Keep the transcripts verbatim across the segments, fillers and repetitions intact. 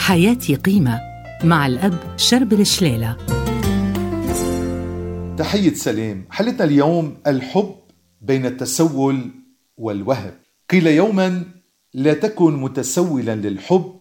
حياتي قيمة مع الأب شرب الشلالة. تحية سلام. حلقتنا اليوم الحب بين التسول والوهب. قيل يوما: لا تكن متسولا للحب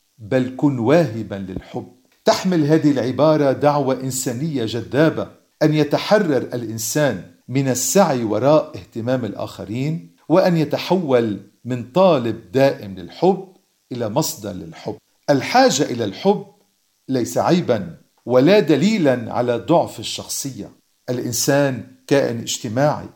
بل كن واهبا للحب. تحمل هذه العبارة دعوة إنسانية جذابة، أن يتحرر الإنسان من السعي وراء اهتمام الآخرين، وأن يتحول من طالب دائم للحب إلى مصدر للحب. الحاجة إلى الحب ليس عيبا ولا دليلا على ضعف الشخصية. الإنسان كائن اجتماعي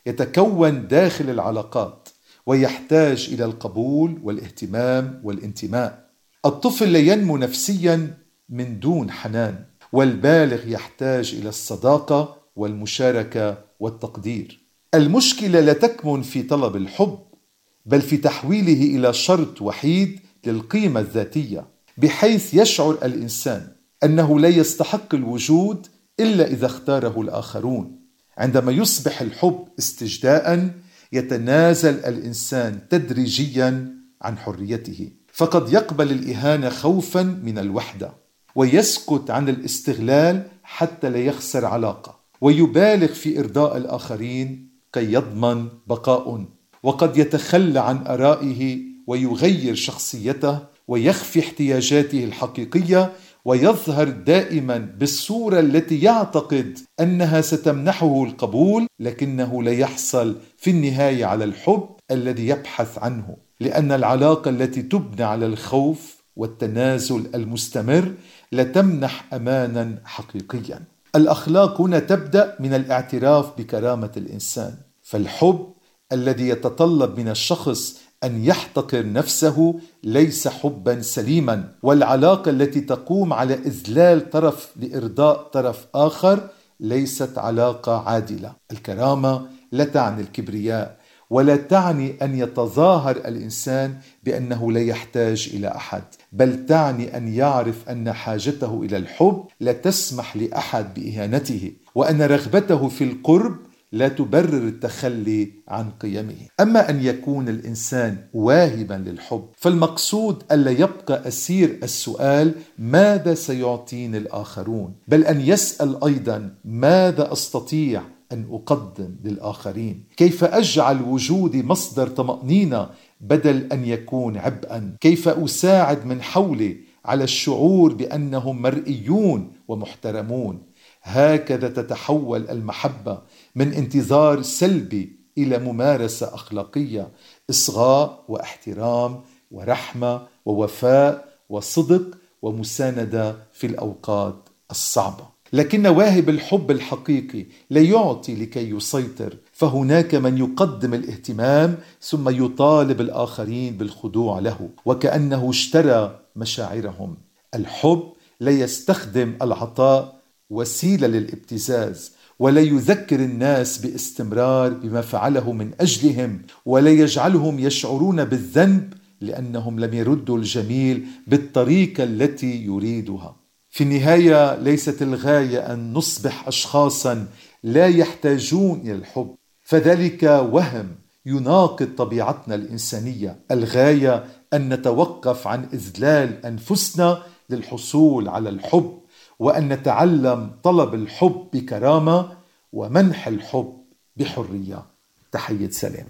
يتكون داخل العلاقات ويحتاج إلى القبول والاهتمام والانتماء. الطفل لا ينمو نفسيا من دون حنان، والبالغ يحتاج إلى الصداقة والمشاركة والتقدير. المشكلة لا تكمن في طلب الحب بل في تحويله إلى شرط وحيد للقيمة الذاتية، بحيث يشعر الإنسان أنه لا يستحق الوجود إلا إذا اختاره الآخرون. عندما يصبح الحب استجداء يتنازل الإنسان تدريجيا عن حريته، فقد يقبل الإهانة خوفا من الوحدة، ويسكت عن الاستغلال حتى لا يخسر علاقة، ويبالغ في إرضاء الآخرين كي يضمن بقاء، وقد يتخلى عن آرائه ويغير شخصيته ويخفي احتياجاته الحقيقية، ويظهر دائما بالصورة التي يعتقد أنها ستمنحه القبول، لكنه لا يحصل في النهاية على الحب الذي يبحث عنه، لأن العلاقة التي تبنى على الخوف والتنازل المستمر لا تمنح أمانا حقيقيا. الأخلاق هنا تبدأ من الاعتراف بكرامة الإنسان، فالحب الذي يتطلب من الشخص أن يحتقر نفسه ليس حبا سليما، والعلاقة التي تقوم على إذلال طرف لإرضاء طرف آخر ليست علاقة عادلة. الكرامة لا تعني الكبرياء، ولا تعني أن يتظاهر الإنسان بأنه لا يحتاج إلى أحد، بل تعني أن يعرف أن حاجته إلى الحب لا تسمح لأحد بإهانته، وأن رغبته في القرب لا تبرر التخلي عن قيمه. أما أن يكون الإنسان واهبا للحب فالمقصود ألا يبقى أسير السؤال ماذا سيعطيني الآخرون، بل أن يسأل أيضا ماذا أستطيع أن أقدم للآخرين، كيف أجعل وجودي مصدر طمأنينة بدل أن يكون عبئا، كيف أساعد من حولي على الشعور بأنهم مرئيون ومحترمون. هكذا تتحول المحبة من انتظار سلبي إلى ممارسة أخلاقية، إصغاء واحترام ورحمة ووفاء وصدق ومساندة في الأوقات الصعبة. لكن واهب الحب الحقيقي لا يعطي لكي يسيطر، فهناك من يقدم الاهتمام ثم يطالب الآخرين بالخضوع له وكأنه اشترى مشاعرهم. الحب لا يستخدم العطاء وسيلة للابتزاز، ولا يذكر الناس باستمرار بما فعله من أجلهم، ولا يجعلهم يشعرون بالذنب لأنهم لم يردوا الجميل بالطريقة التي يريدها. في النهاية ليست الغاية أن نصبح أشخاصا لا يحتاجون إلى الحب، فذلك وهم يناقض طبيعتنا الإنسانية. الغاية أن نتوقف عن إذلال أنفسنا للحصول على الحب، وأن نتعلم طلب الحب بكرامة ومنح الحب بحرية. تحية سلام.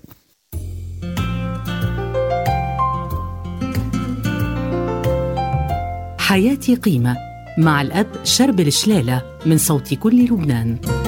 حياتي قيمة مع الأب شرب الشلالة من صوت كل لبنان.